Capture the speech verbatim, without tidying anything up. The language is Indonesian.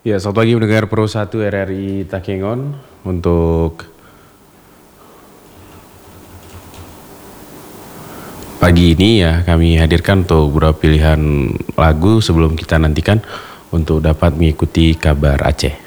Ya, selamat pagi mendengar Pro satu R R I Takengon. Untuk pagi ini ya kami hadirkan untuk beberapa pilihan lagu sebelum kita nantikan untuk dapat mengikuti kabar Aceh.